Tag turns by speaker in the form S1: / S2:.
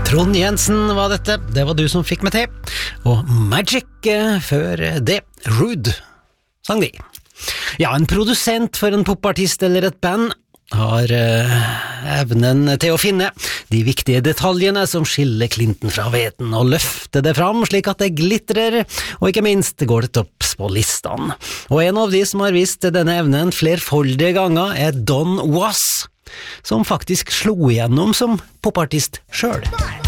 S1: Trond Jensen var dette, det var du som fikk meg til. Og Magic før det, Rude, sang de. Ja, en produsent for en popartist eller et band har evnen til å finne de viktige detaljene som skiller klinten fra hveten og løfte det fram slik at det glitrer, og ikke minst går det topps på listene. Og en av de som har vist denne evnen flerfoldige ganger er Don Was, som faktisk slo igjennom som popartist selv.